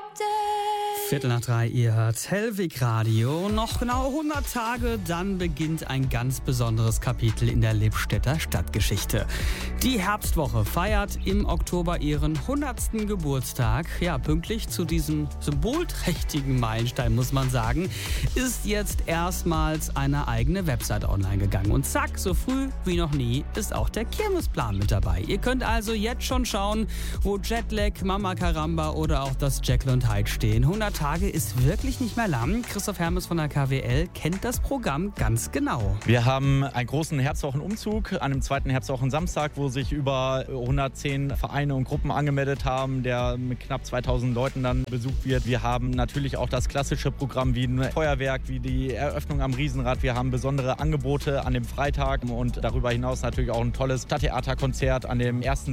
2:15, ihr hört Hellwig Radio. Noch genau 100 Tage, dann beginnt ein ganz besonderes Kapitel in der Lippstädter Stadtgeschichte. Die Herbstwoche feiert im Oktober ihren 100. Geburtstag. Ja, pünktlich zu diesem symbolträchtigen Meilenstein, muss man sagen, ist jetzt erstmals eine eigene Website online gegangen. Und zack, so früh wie noch nie ist auch der Kirmesplan mit dabei. Ihr könnt also jetzt schon schauen, wo Jetlag, Mama Karamba oder auch das Jekyll und Hyde stehen. 100 Tage ist wirklich nicht mehr lang. Christoph Hermes von der KWL kennt das Programm ganz genau. Wir haben einen großen Herbstwochenumzug an dem zweiten Herbstwochensamstag, wo sich über 110 Vereine und Gruppen angemeldet haben, der mit knapp 2000 Leuten dann besucht wird. Wir haben natürlich auch das klassische Programm wie ein Feuerwerk, wie die Eröffnung am Riesenrad. Wir haben besondere Angebote an dem Freitag und darüber hinaus natürlich auch ein tolles Stadttheaterkonzert an dem 1.